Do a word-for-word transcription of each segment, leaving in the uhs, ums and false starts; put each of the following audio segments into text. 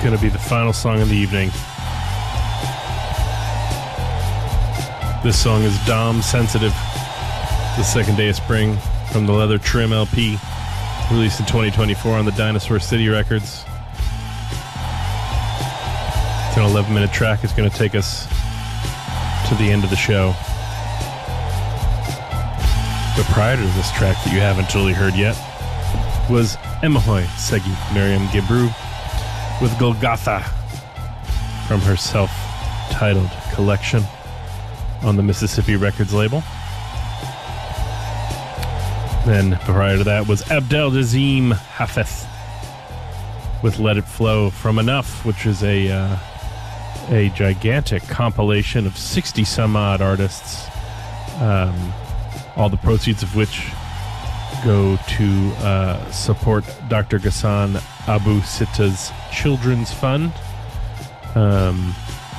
Going to be the final song of the evening. This song is Dom Sensitive, The Second Day of Spring, from the Leather Trim L P, released in twenty twenty-four on the Dinosaur City Records. It's an eleven minute track. It's going to take us to the end of the show. But prior to this track that you haven't totally heard yet was Emahoy Segi Miriam Gebru with Golgotha from her self-titled collection on the Mississippi Records label. Then prior to that was Abdelazim Hafez with Let It Flow from Enough, which is a uh, a gigantic compilation of sixty some odd artists, um, all the proceeds of which go to uh, support Doctor Ghassan Abu Sitta's Children's Fund. Um,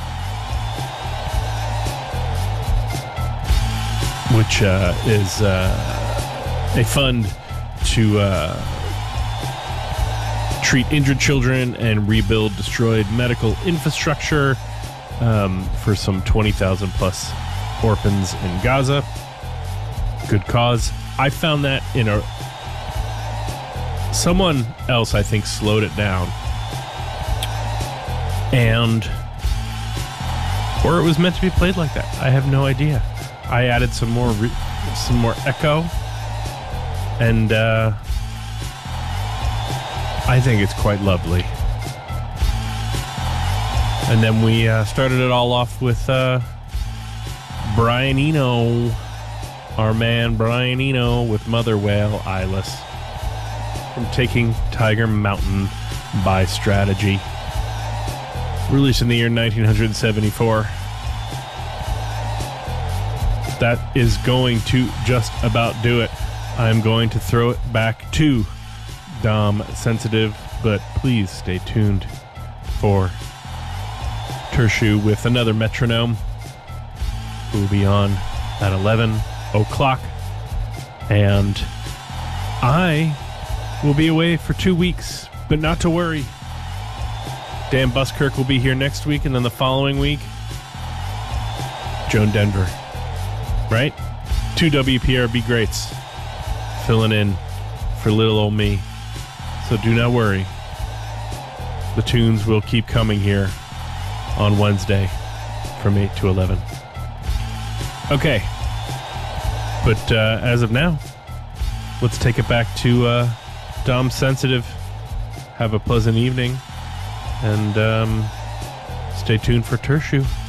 which uh, is uh, a fund to uh, treat injured children and rebuild destroyed medical infrastructure um, for some twenty thousand plus orphans in Gaza. Good cause. I found that in a... Someone else, I think, slowed it down. And... Or it was meant to be played like that. I have no idea. I added some more re- some more echo. And, uh... I think it's quite lovely. And then we uh, started it all off with uh, Brian Eno, our man Brian Eno with Mother Whale Eyeless from Taking Tiger Mountain by Strategy, released in the year nineteen seventy-four. That is going to just about do it. I'm going to throw it back to Dom Sensitive, but please stay tuned for Tershu with another metronome, who will be on at eleven o'clock. And I will be away for two weeks, but not to worry. Dan Buskirk will be here next week, and then the following week, Joan Denver. Right? Two W P R B greats filling in for little old me. So do not worry. The tunes will keep coming here on Wednesday from eight to eleven. Okay. But uh, as of now, let's take it back to uh, Dom Sensitive. Have a pleasant evening. And um, stay tuned for Tershu.